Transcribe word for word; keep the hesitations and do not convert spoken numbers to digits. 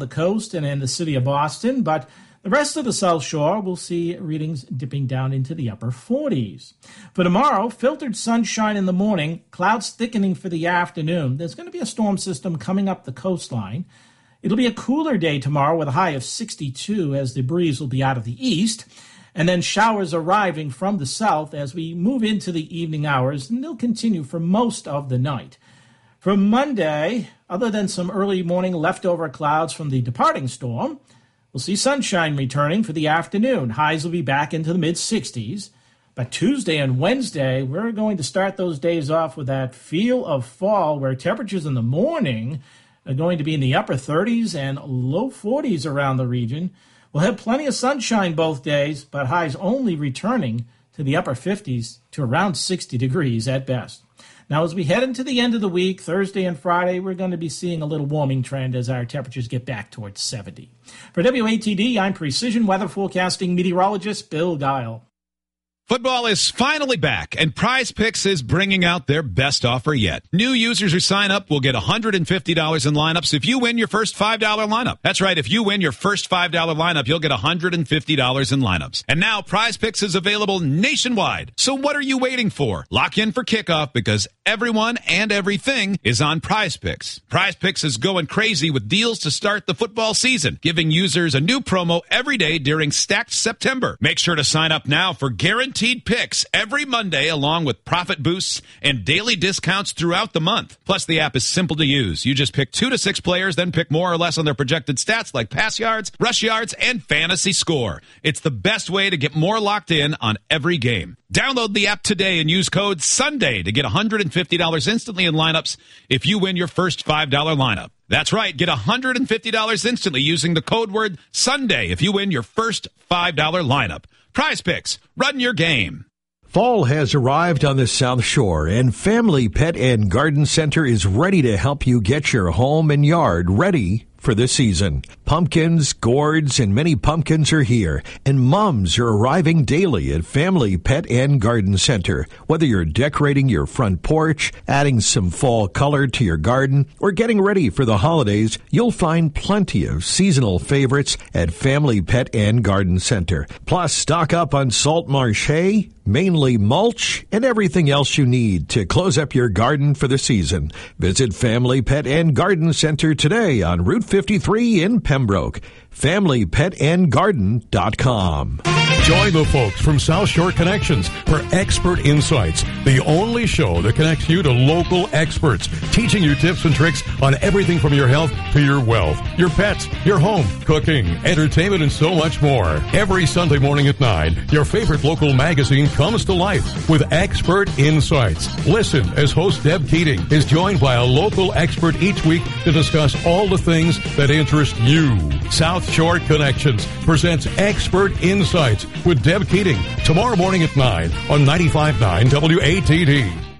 the coast and in the city of Boston, but the rest of the South Shore will see readings dipping down into the upper forties. For tomorrow, filtered sunshine in the morning, clouds thickening for the afternoon. There's going to be a storm system coming up the coastline. It'll be a cooler day tomorrow with a high of sixty-two as the breeze will be out of the east, and then showers arriving from the south as we move into the evening hours, and they'll continue for most of the night. For Monday, other than some early morning leftover clouds from the departing storm, we'll see sunshine returning for the afternoon. Highs will be back into the mid-sixties. But Tuesday and Wednesday, we're going to start those days off with that feel of fall where temperatures in the morning are going to be in the upper thirties and low forties around the region. We'll have plenty of sunshine both days, but highs only returning to the upper fifties to around sixty degrees at best. Now, as we head into the end of the week, Thursday and Friday, we're going to be seeing a little warming trend as our temperatures get back towards seventy. For W A T D, I'm Precision Weather Forecasting meteorologist Bill Guile. Football is finally back, and Prize Picks is bringing out their best offer yet. New users who sign up will get one hundred fifty dollars in lineups if you win your first five dollar lineup. That's right, if you win your first five dollar lineup, you'll get one hundred fifty dollars in lineups. And now Prize Picks is available nationwide. So what are you waiting for? Lock in for kickoff because everyone and everything is on Prize Picks. Prize Picks is going crazy with deals to start the football season, giving users a new promo every day during Stacked September. Make sure to sign up now for guaranteed picks every Monday, along with profit boosts and daily discounts throughout the month. Plus, the app is simple to use. You just pick two to six players, then pick more or less on their projected stats like pass yards, rush yards, and fantasy score. It's the best way to get more locked in on every game. Download the app today and use code SUNDAY to get one hundred fifty dollars instantly in lineups if you win your first five dollar lineup. That's right, get one hundred fifty dollars instantly using the code word SUNDAY if you win your first five dollar lineup. Prize Picks, run your game. Fall has arrived on the South Shore, and Family Pet and Garden Center is ready to help you get your home and yard ready for the season. Pumpkins, gourds, and many pumpkins are here, and mums are arriving daily at Family Pet and Garden Center. Whether you're decorating your front porch, adding some fall color to your garden, or getting ready for the holidays, you'll find plenty of seasonal favorites at Family Pet and Garden Center. Plus, stock up on salt marsh hay, mainly mulch, and everything else you need to close up your garden for the season. Visit Family Pet and Garden Center today on Route fifty-three in Pembroke. family pet and garden dot com. Join the folks from South Shore Connections for Expert Insights, the only show that connects you to local experts, teaching you tips and tricks on everything from your health to your wealth, your pets, your home, cooking, entertainment, and so much more. Every Sunday morning at nine, your favorite local magazine comes to life with Expert Insights. Listen as host Deb Keating is joined by a local expert each week to discuss all the things that interest you. South Shore Connections presents Expert Insights with Deb Keating tomorrow morning at nine on ninety-five point nine W A T D.